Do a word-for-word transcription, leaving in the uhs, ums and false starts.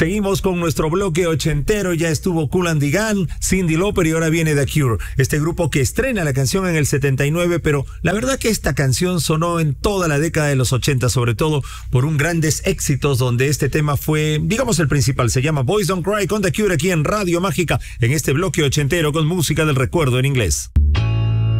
Seguimos con nuestro bloque ochentero. Ya estuvo Kool and the Gang, Cyndi Lauper y ahora viene The Cure. Este grupo que estrena la canción en el setenta y nueve, pero la verdad que esta canción sonó en toda la década de los ochenta, sobre todo por un grandes éxitos donde este tema fue, digamos, el principal. Se llama Boys Don't Cry con The Cure aquí en Radio Mágica, en este bloque ochentero con música del recuerdo en inglés.